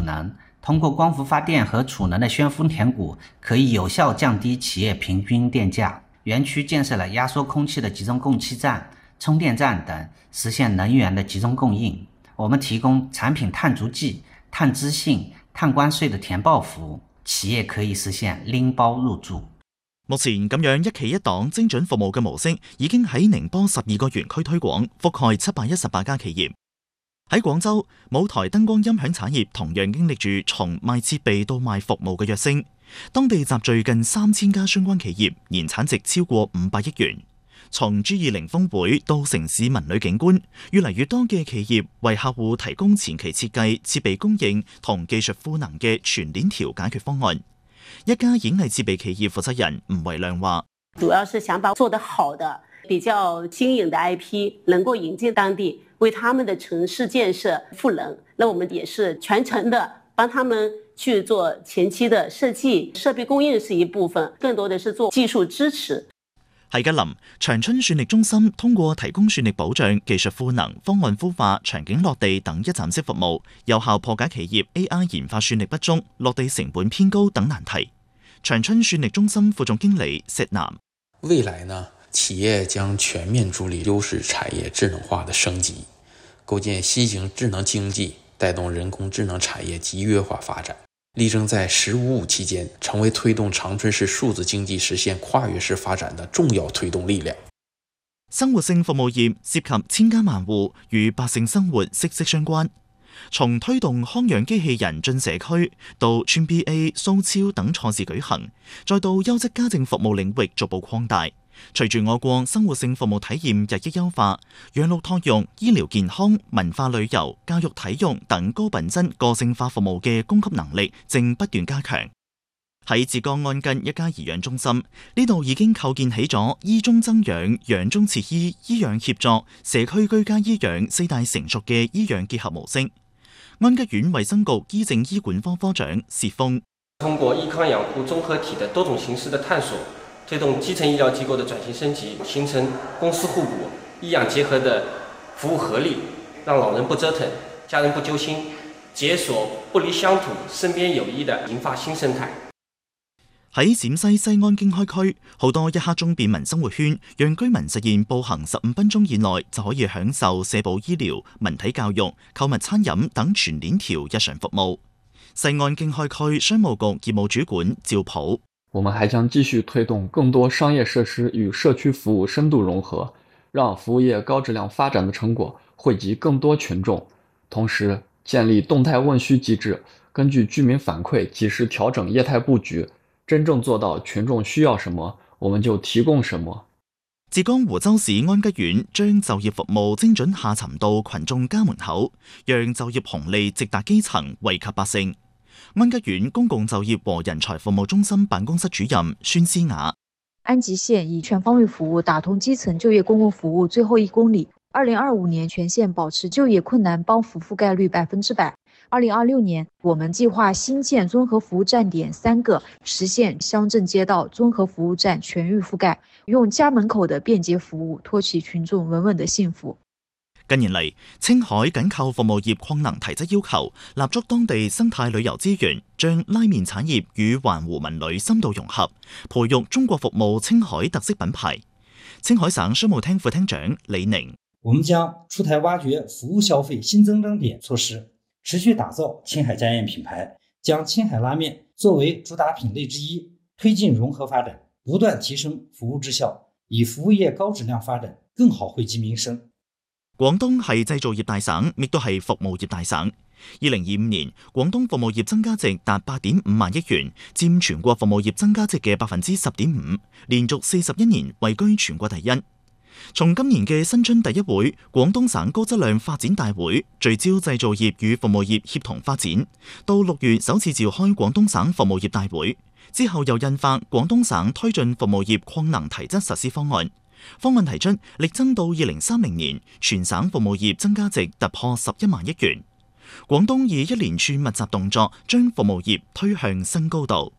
能。通过光伏发电和储能的宣风填谷，可以有效降低企业平均电价。园区建设了压缩空气的集中供气站、充电站等，实现能源的集中供应。我们提供产品碳足迹、碳资信、碳关税的填报服務，企業可以實現拎包入住。 目前咁樣一期一檔精準服務嘅模式已經喺寧波12個園區推廣，覆蓋718家企業。喺廣州，舞台燈光音響產業同樣經歷住從賣設備到賣服務嘅躍升，當地集聚近3000家相關企業，年產值超過500億元。從 G20 峰會到城市文旅景觀，越嚟越多嘅企業為客戶提供前期設計、設備供應同技術賦能嘅全鏈條解決方案。一家演藝設備企業負責人吳維亮話： 主要是想把做得好的、比較新穎的 IP 能夠引進當地，為他們的城市建設賦能。那我們也是全程的幫他們去做前期的設計，設備供應是一部分，更多的是做技術支持。 喺吉林，長春算力中心通過提供算力保障、技術賦能、方案孵化、場景落地等一站式服務，有效破解企業 AI 研發算力不足、落地成本偏高等難題。長春算力中心副總經理石南： 未來呢，企業將全面助力優勢產業智能化的升級，構建新型智能經濟，帶動人工智能產業集約化發展。力爭在“15+5”期間成為推動長春市數字經濟實現跨越式發展的重要推動力量。 生活性服務業涉及千家萬戶，與百姓生活息息相關。從推動康養機器人進社區，到村 BA、蘇超等賽事舉行，再到優質家政服務領域逐步擴大。隨住我國生活性服務體驗日益優化，養老託育、醫療健康、文化旅遊、教育體育等高品質個性化服務嘅供給能力正不斷加強。喺浙江安吉一家頤養中心，呢度已經構建起咗醫中增養、養中設醫、醫養協作、社區居家醫養4大成熟嘅醫養結合模式。安吉縣衛生局醫政醫管科科長薛峰： 通過醫康養護綜合體的多種形式的探索，推動基層醫療機構的轉型升級，形成公私互補、醫養結合的服務合力，讓老人不折騰，家人不揪心，解鎖不離鄉土、身邊有醫的研發新生態。 喺陝西西安經開區，好多一刻鐘便民生活圈，讓居民實現步行15分鐘以內就可以享受社保醫療、文體教育、購物餐飲等全鏈條日常服務。西安經開區商務局業務主管趙普： 我們還將繼續推動更多商業設施與社區服務深度融合，讓服務業高質量發展的成果惠及更多群眾。同時建立動態問需機制，根據居民反饋及時調整業態佈局，真正做到群眾需要什麼，我們就提供什麼。 浙江湖州市安吉縣將就業服務精準下沉到群眾家門口，讓就業紅利直達基層，惠及百姓。安吉縣公共就業和人才服務中心辦公室主任孫思雅： 安吉縣以全方位服務打通基層就業公共服務最後1公里。2025年全縣保持就業困難幫扶覆蓋率100%。2026年，我們計劃新建綜合服務站點3個，實現鄉鎮街道綜合服務站全域覆蓋，用家門口的便捷服務托起群眾穩穩的幸福。 近年嚟，青海緊扣服務業擴能提質要求，立足當地生態旅遊資源，將拉麵產業與環湖文旅深度融合，培育中國服務青海特色品牌。青海省商務廳副廳長李寧： 我們將出台挖掘服務消費新增長點措施，持續打造青海家宴品牌，將青海拉麵作為主打品類之一，推進融合發展，不斷提升服務質效，以服務業高質量發展更好惠及民生。 廣東係製造業大省，亦都係服務業大省。2025年，廣東服務業增加值達8.5萬億元，佔全國服務業增加值嘅10.5%，連續41年位居全國第一。從今年嘅新春第一會廣東省高質量發展大會，聚焦製造業與服務業協同發展，到6月首次召開廣東省服務業大會，之後又印發廣東省推進服務業擴能提質實施方案。方案提出力爭到2030年，全省服務業增加值突破11萬億元。廣東以一連串密集動作，將服務業推向新高度。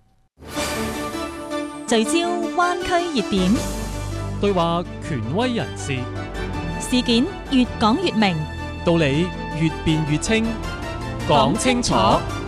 聚焦灣區熱點， 對話權威人士， 事件越講越明， 道理越辯越清，講清楚。